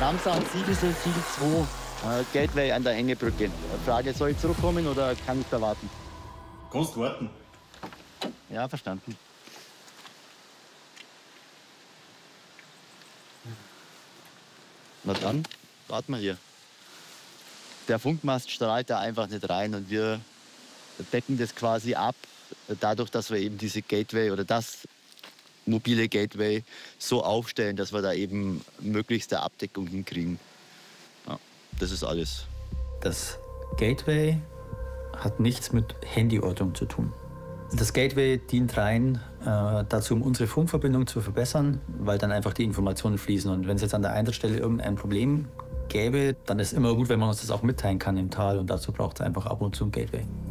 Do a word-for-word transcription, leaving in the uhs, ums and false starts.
haben es an Siegel, so Siegel zwei, äh, Gateway an der Engebrücke. Frage, soll ich zurückkommen oder kann ich da warten? Kannst warten. Ja, verstanden. Na dann, warten wir hier. Der Funkmast strahlt da einfach nicht rein und wir decken das quasi ab, dadurch, dass wir eben diese Gateway oder das mobile Gateway so aufstellen, dass wir da eben möglichste Abdeckung hinkriegen. Ja, das ist alles. Das Gateway hat nichts mit Handyortung zu tun. Das Gateway dient rein äh, dazu, um unsere Funkverbindung zu verbessern, weil dann einfach die Informationen fließen. Und wenn es jetzt an der einen Stelle irgendein Problem gäbe, dann ist es immer gut, wenn man uns das auch mitteilen kann im Tal. Und dazu braucht es einfach ab und zu ein Gateway.